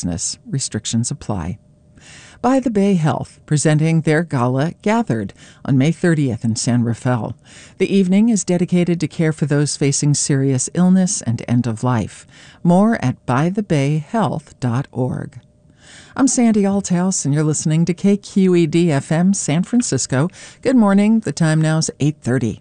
business. Restrictions apply. By the Bay Health, presenting their gala Gathered on May 30th in San Rafael. The evening is dedicated to care for those facing serious illness and end of life. More at bythebayhealth.org. I'm Sandy Althouse, and you're listening to KQED-FM San Francisco. Good morning. The time now is 8:30.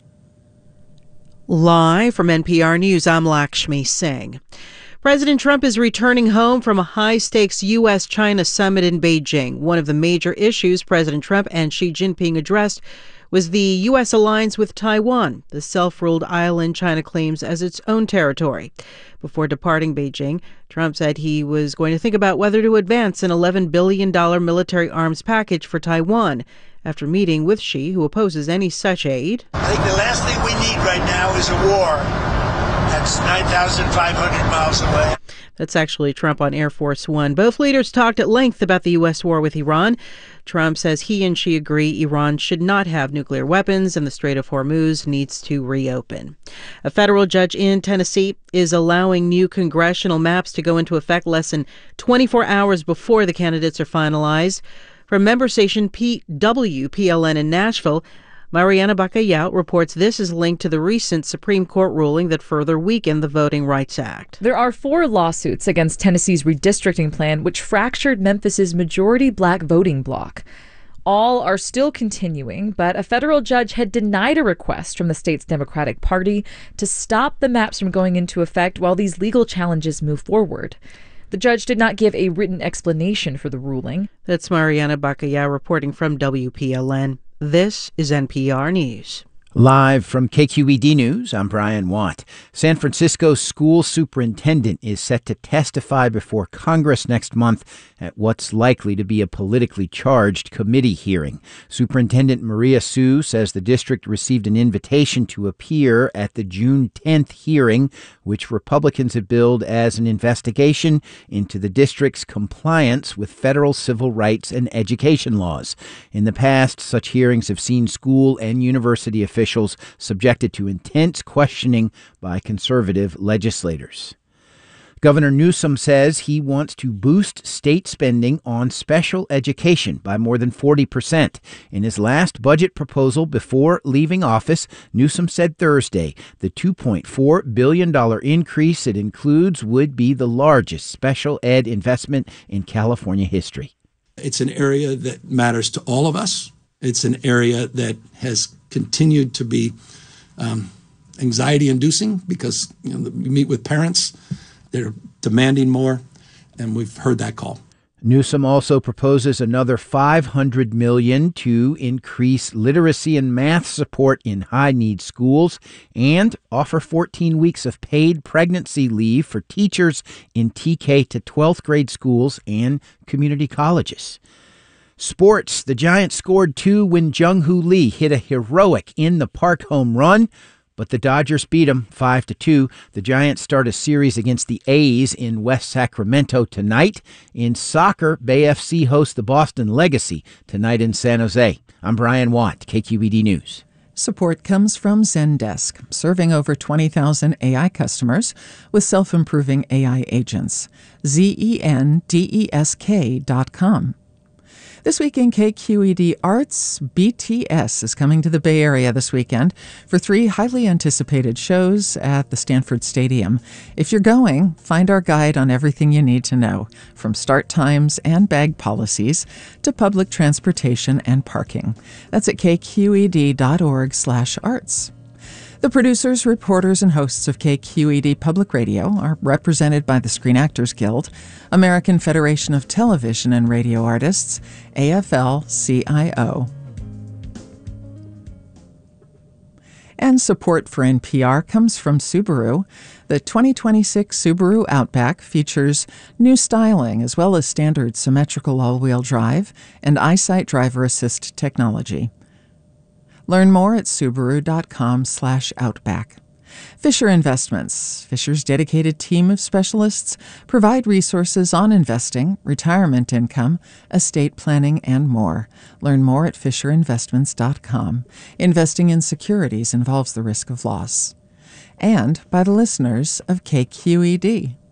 Live from NPR News, I'm Lakshmi Singh. President Trump is returning home from a high-stakes U.S.-China summit in Beijing. One of the major issues President Trump and Xi Jinping addressed was the U.S. alliance with Taiwan, the self-ruled island China claims as its own territory. Before departing Beijing, Trump said he was going to think about whether to advance an $11 billion military arms package for Taiwan. After meeting with Xi, who opposes any such aid. I think the last thing we need right now is a war. That's 9,500 miles away. That's actually Trump on Air Force One. Both leaders talked at length about the U.S. war with Iran. Trump says he and Xi agree Iran should not have nuclear weapons and the Strait of Hormuz needs to reopen. A federal judge in Tennessee is allowing new congressional maps to go into effect less than 24 hours before the candidates are finalized. From member station WPLN in Nashville, Mariana Bacallao reports this is linked to the recent Supreme Court ruling that further weakened the Voting Rights Act. There are 4 lawsuits against Tennessee's redistricting plan, which fractured Memphis's majority black voting bloc. All are still continuing, but a federal judge had denied a request from the state's Democratic Party to stop the maps from going into effect while these legal challenges move forward. The judge did not give a written explanation for the ruling. That's Mariana Bacallao reporting from WPLN. This is NPR News. Live from KQED News, I'm Brian Watt. San Francisco's school superintendent is set to testify before Congress next month at what's likely to be a politically charged committee hearing. Superintendent Maria Su says the district received an invitation to appear at the June 10th hearing, which Republicans have billed as an investigation into the district's compliance with federal civil rights and education laws. In the past, such hearings have seen school and university officials subjected to intense questioning by conservative legislators. Governor Newsom says he wants to boost state spending on special education by more than 40%. In his last budget proposal before leaving office, Newsom said Thursday the $2.4 billion increase it includes would be the largest special ed investment in California history. It's an area that matters to all of us. It's an area that has continued to be anxiety-inducing because we meet with parents, they're demanding more, and we've heard that call. Newsom also proposes another $500 million to increase literacy and math support in high-need schools and offer 14 weeks of paid pregnancy leave for teachers in TK to 12th grade schools and community colleges. Sports, the Giants scored 2 when Jung-Hoo Lee hit a heroic in-the-park home run, but the Dodgers beat them 5-2. The Giants start a series against the A's in West Sacramento tonight. In soccer, Bay FC hosts the Boston Legacy tonight in San Jose. I'm Brian Watt, KQED News. Support comes from Zendesk, serving over 20,000 AI customers with self-improving AI agents. Zendesk.com. This week in KQED Arts, BTS is coming to the Bay Area this weekend for 3 highly anticipated shows at the Stanford Stadium. If you're going, find our guide on everything you need to know, from start times and bag policies to public transportation and parking. That's at kqed.org/arts. The producers, reporters, and hosts of KQED Public Radio are represented by the Screen Actors Guild, American Federation of Television and Radio Artists, AFL-CIO. And support for NPR comes from Subaru. The 2026 Subaru Outback features new styling as well as standard symmetrical all-wheel drive and EyeSight driver assist technology. Learn more at Subaru.com/Outback. Fisher Investments. Fisher's dedicated team of specialists provide resources on investing, retirement income, estate planning, and more. Learn more at FisherInvestments.com. Investing in securities involves the risk of loss. And by the listeners of KQED.